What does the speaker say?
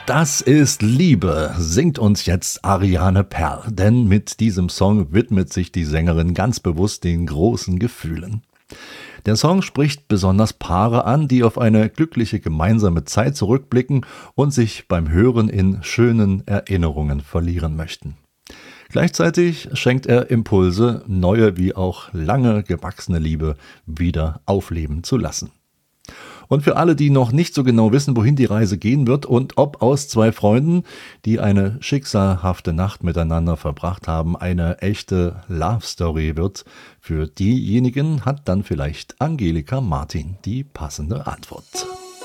Das ist Liebe, singt uns jetzt Ariane Perl, denn mit diesem Song widmet sich die Sängerin ganz bewusst den großen Gefühlen. Der Song spricht besonders Paare an, die auf eine glückliche gemeinsame Zeit zurückblicken und sich beim Hören in schönen Erinnerungen verlieren möchten. Gleichzeitig schenkt er Impulse, neue wie auch lange gewachsene Liebe wieder aufleben zu lassen. Und für alle, die noch nicht so genau wissen, wohin die Reise gehen wird und ob aus zwei Freunden, die eine schicksalhafte Nacht miteinander verbracht haben, eine echte Love Story wird, für diejenigen hat dann vielleicht Angelika Martin die passende Antwort.